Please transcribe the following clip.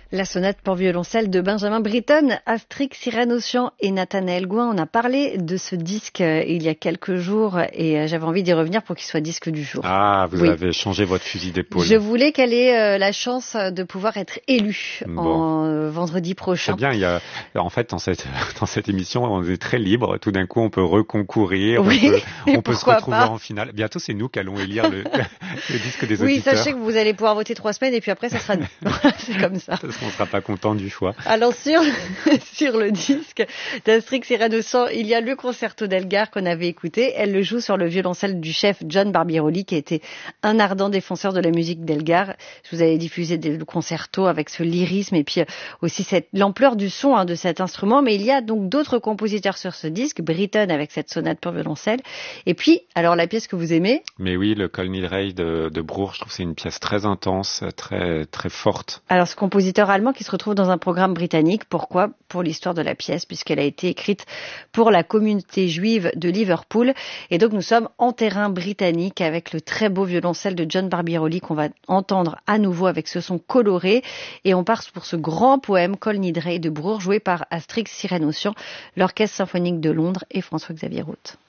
La sonate pour violoncelle de Benjamin Britten, Astrix Cyranocian et Nathanaël Gouin. On a parlé de ce disque il y a quelques jours et j'avais envie d'y revenir pour qu'il soit disque du jour. Ah, vous avez changé votre fusil d'épaule. Je voulais qu'elle ait la chance de pouvoir être élue vendredi prochain. C'est bien, en fait, dans cette émission, on est très libre. Tout d'un coup, on peut reconcourir, on peut se retrouver en finale. Bientôt, c'est nous qui allons élire le disque des auditeurs. Oui, sachez que vous allez pouvoir voter 3 semaines et puis après, ça sera nous. C'est comme ça. Parce qu'on ne sera pas content du choix. Alors sur le disque d'Astrix Cyranocian, il y a le concerto d'Elgar qu'on avait écouté. Elle le joue sur le violoncelle du chef John Barbirolli, qui a été un ardent défenseur de la musique d'Elgar. Je vous avais diffusé le concerto avec ce lyrisme et puis aussi l'ampleur du son de cet instrument. Mais il y a donc d'autres compositeurs sur ce disque, Britten avec cette sonate pour violoncelle. Et puis, alors la pièce que vous aimez? Mais oui, le Kol Nidrei de Bruch, je trouve que c'est une pièce très intense, très très forte. Alors ce compositeur allemand qui se retrouve dans un programme britannique. Pourquoi? Pour l'histoire de la pièce, puisqu'elle a été écrite pour la communauté juive de Liverpool. Et donc nous sommes en terrain britannique avec le très beau violoncelle de John Barbirolli qu'on va entendre à nouveau avec ce son coloré. Et on part pour ce grand poème Kol Nidrei de Bruch, joué par Astrix Cyranocian, l'Orchestre symphonique de Londres et François-Xavier Roth.